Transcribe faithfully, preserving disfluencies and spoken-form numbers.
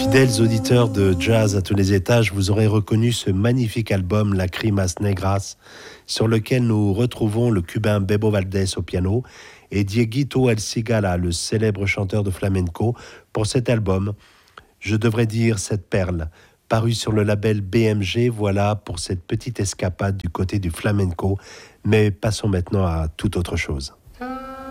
Fidèles auditeurs de Jazz à tous les étages, vous aurez reconnu ce magnifique album Lacrimas Negras, sur lequel nous retrouvons le cubain Bebo Valdés au piano et Dieguito El Cigala, le célèbre chanteur de flamenco, pour cet album, je devrais dire cette perle, paru sur le label B M G. Voilà pour cette petite escapade du côté du flamenco, mais passons maintenant à toute autre chose.